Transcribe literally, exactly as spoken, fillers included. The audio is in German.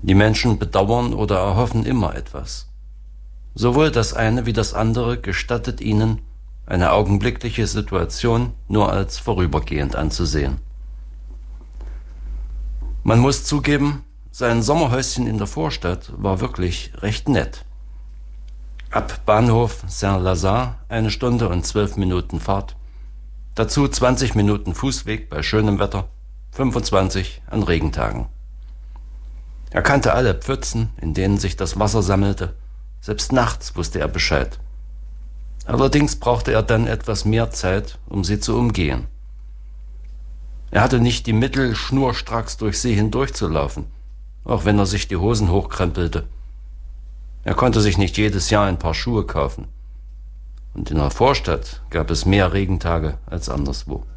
Die Menschen bedauern oder erhoffen immer etwas. Sowohl das eine wie das andere gestattet ihnen, eine augenblickliche Situation nur als vorübergehend anzusehen. Man muss zugeben, sein Sommerhäuschen in der Vorstadt war wirklich recht nett. Ab Bahnhof Saint-Lazare eine Stunde und zwölf Minuten Fahrt, dazu zwanzig Minuten Fußweg bei schönem Wetter, fünfundzwanzig an Regentagen. Er kannte alle Pfützen, in denen sich das Wasser sammelte, selbst nachts wusste er Bescheid. Allerdings brauchte er dann etwas mehr Zeit, um sie zu umgehen. Er hatte nicht die Mittel, schnurstracks durch sie hindurchzulaufen, auch wenn er sich die Hosen hochkrempelte. Er konnte sich nicht jedes Jahr ein Paar Schuhe kaufen. Und in der Vorstadt gab es mehr Regentage als anderswo.